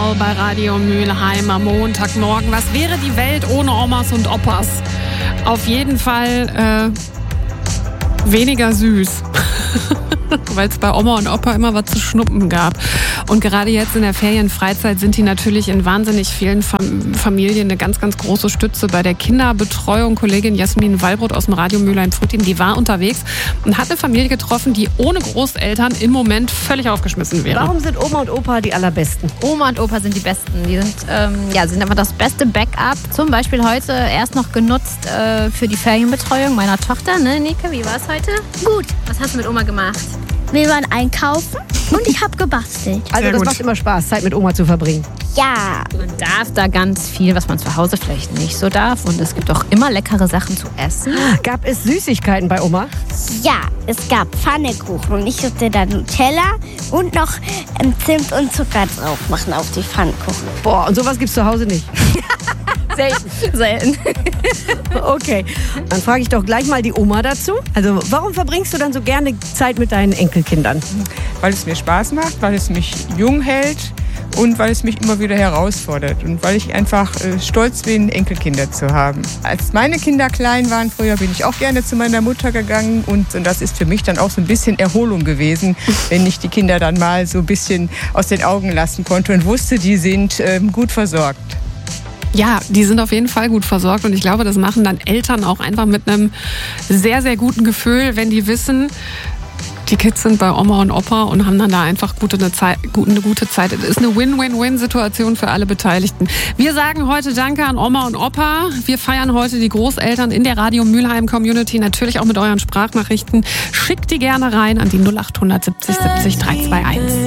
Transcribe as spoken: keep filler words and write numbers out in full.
Show bei Radio Mülheim am Montagmorgen. Was wäre die Welt ohne Omas und Opas? Auf jeden Fall äh, weniger süß. Weil es bei Oma und Opa immer was zu schnuppen gab. Und gerade jetzt in der Ferienfreizeit sind die natürlich in wahnsinnig vielen Fam- Familien eine ganz, ganz große Stütze bei der Kinderbetreuung. Kollegin Jasmin Wallbrot aus dem Radio Mülheim-Frutin, die war unterwegs und hat eine Familie getroffen, die ohne Großeltern im Moment völlig aufgeschmissen wäre. Warum sind Oma und Opa die allerbesten? Oma und Opa sind die Besten. Die sind, ähm, ja, sind einfach das beste Backup. Zum Beispiel heute erst noch genutzt äh, für die Ferienbetreuung meiner Tochter. Ne, Nike, wie war es heute? Gut. Was hast du mit Oma gemacht? Wir waren einkaufen und ich habe gebastelt. Also Sehr das gut. macht immer Spaß, Zeit mit Oma zu verbringen. Ja. Man darf da ganz viel, was man zu Hause vielleicht nicht so darf. Und es gibt auch immer leckere Sachen zu essen. Gab es Süßigkeiten bei Oma? Ja, es gab Pfannekuchen und ich musste dann Nutella und noch ähm, Zimt und Zucker drauf machen auf die Pfannkuchen. Boah, und sowas gibt's zu Hause nicht. Selten. Selten. Okay, dann frage ich doch gleich mal die Oma dazu. Also warum verbringst du dann so gerne Zeit mit deinen Enkelkindern? Weil es mir Spaß macht, weil es mich jung hält und weil es mich immer wieder herausfordert und weil ich einfach äh, stolz bin, Enkelkinder zu haben. Als meine Kinder klein waren früher, bin ich auch gerne zu meiner Mutter gegangen und, und das ist für mich dann auch so ein bisschen Erholung gewesen, wenn ich die Kinder dann mal so ein bisschen aus den Augen lassen konnte und wusste, die sind ähm, gut versorgt. Ja, die sind auf jeden Fall gut versorgt und ich glaube, das machen dann Eltern auch einfach mit einem sehr, sehr guten Gefühl, wenn die wissen, die Kids sind bei Oma und Opa und haben dann da einfach gute, eine, Zeit, eine gute Zeit. Es ist eine Win-Win-Win-Situation für alle Beteiligten. Wir sagen heute Danke an Oma und Opa. Wir feiern heute die Großeltern in der Radio Mülheim Community, natürlich auch mit euren Sprachnachrichten. Schickt die gerne rein an die null acht siebzig siebzig drei zwei eins.